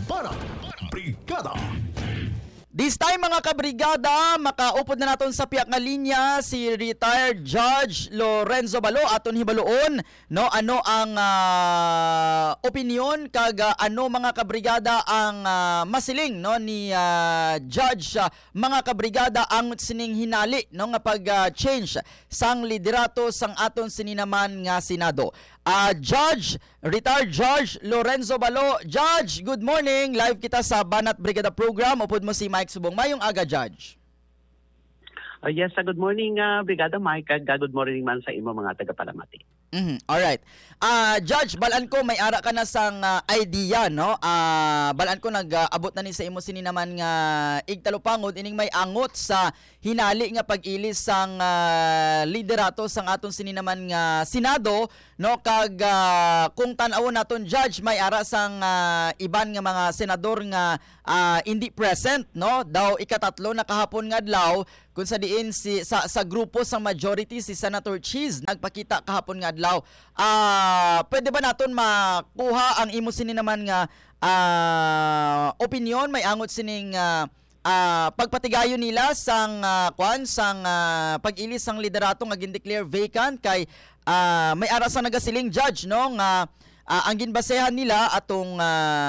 Banat Brigada. This time mga kabrigada, makaupod na naton sa piyak nga linya si retired Judge Lorenzo Balo aton hibaloon no ano ang opinion kag ano mga kabrigada ang masiling no ni Judge mga kabrigada ang sining hinali no nga pag-change sang liderato sang aton sininaman nga Senado. Judge, retired Judge Lorenzo Balo. Judge, good morning. Live kita sa Banat Brigada Program. Upod mo si Mike Subong. Mayong aga, Judge. Yes, good morning, Brigada Mike. Good morning man sa imo mga tagapalamati. Alright. Judge, balaan ko may ara ka na sang idea, no? Balaan ko nag-abot na ni sa imo sininaman nga igtalupangod ining may angot sa hinali nga pag-ilis sang liderato sang aton sininaman nga Senado, no? Kag kung tan-awon naton Judge, may ara sang iban nga mga senador nga hindi present, no? Daw ikatatlo na kahapon nga adlaw kung sa diin sa grupo sang majority si Senator Cheese nagpakita kahapon nga adlaw. Pwede ba naton makuha ang imo sini naman nga opinion may angot sining pagpatigayon nila sang pag-ilis sang liderato nga gin-declare vacant kay may ara sa nagasiling Judge no nga ang ginbasehan nila atong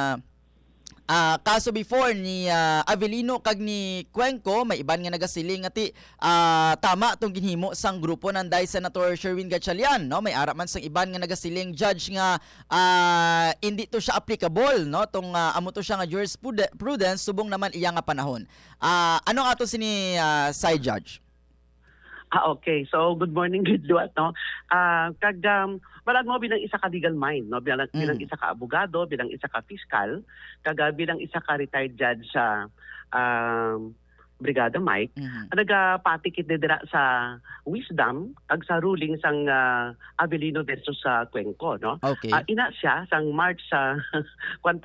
kaso before ni Avelino kag ni Cuenco, may iban nga nagasiling ati tama tong ginhimo sang grupo nanday Senator Sherwin Gatchalian, no? May ara man sang iban nga nagasiling Judge nga hindi to siya applicable, no? Tong amo to siya nga jurisprudence subong naman iya nga panahon. Ano ato sini side Judge? Okay. So, good morning, good luat, no? Balad mo bilang isa ka legal mind, no? Bilang isa ka abogado, bilang isa ka fiscal, bilang isa ka retired judge sa Brigada Mike, nagapatikit dira sa wisdom ag sa ruling sang Avelino versus sa Cuenco, no? Okay. Ina siya sang March sa